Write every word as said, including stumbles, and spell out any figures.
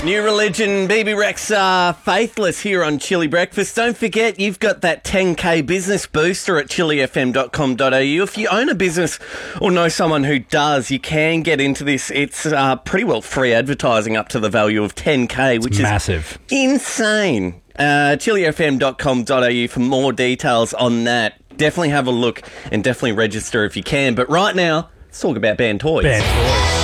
New Religion, B B Rexa, Faithless here on Chili Breakfast. Don't forget, you've got that ten K business booster at chili f m dot com dot a u. If you own a business or know someone who does, you can get into this. It's uh, pretty well free advertising up to the value of ten K, which it's is massive. Insane. Uh, chili f m dot com dot a u for more details on that. Definitely have a look and definitely register if you can. But right now, let's talk about Band Toys. Band Toys.